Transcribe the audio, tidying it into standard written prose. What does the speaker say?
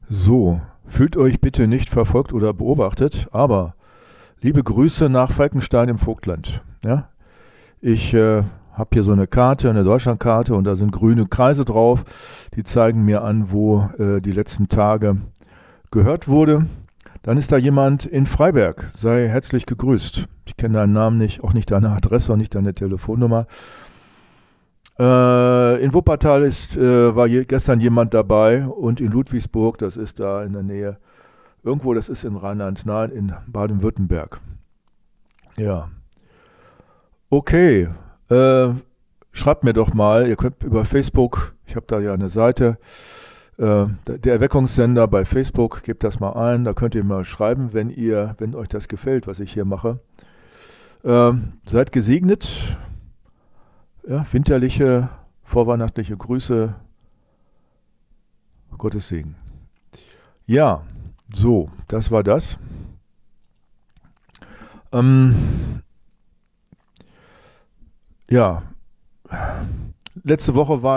So, fühlt euch bitte nicht verfolgt oder beobachtet, aber liebe Grüße nach Falkenstein im Vogtland. Ja? Ich habe hier so eine Karte, eine Deutschlandkarte, und da sind grüne Kreise drauf, die zeigen mir an, wo die letzten Tage gehört wurde. Dann ist da jemand in Freiberg. Sei herzlich gegrüßt. Ich kenne deinen Namen nicht, auch nicht deine Adresse, auch nicht deine Telefonnummer. In Wuppertal war gestern jemand dabei, und in Ludwigsburg, das ist da in der Nähe, irgendwo, das ist in Rheinland, nein, in Baden-Württemberg. Ja, okay. Schreibt mir doch mal, ihr könnt über Facebook, ich habe da ja eine Seite, der Erweckungssender bei Facebook, gebt das mal ein, da könnt ihr mal schreiben, wenn euch das gefällt, was ich hier mache. Seid gesegnet, ja, winterliche, vorweihnachtliche Grüße, Gottes Segen. Ja, so, das war das. Ähm, ja, letzte Woche war